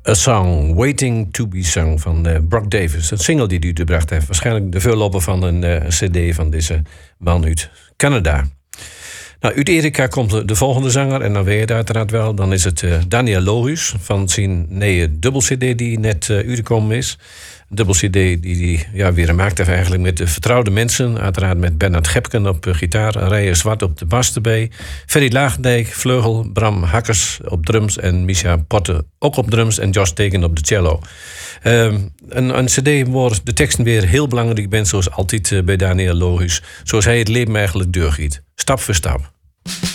A Song, Waiting to be Sung van Brock Davis. Een single die u gebracht heeft. Waarschijnlijk de voorloper van een cd van deze man uit Canada. Nou, uit Erika komt de volgende zanger. En dan weet je het uiteraard wel. Dan is het Daniel Lohuus van zijn nieuwe dubbel-cd die net uitgekomen is. Een dubbel-cd die weer gemaakt heeft eigenlijk met de vertrouwde mensen. Uiteraard met Bernard Gepken op gitaar. Rijer Zwart op de bas erbij. Ferry Lagendijk, vleugel. Bram Hakkers op drums. En Misha Potte ook op drums. En Josh Teken op de cello. Een cd waar de teksten weer heel belangrijk zijn. Zoals altijd bij Daniel Lohuus. Zoals hij het leven eigenlijk doorgiet. Stap voor stap.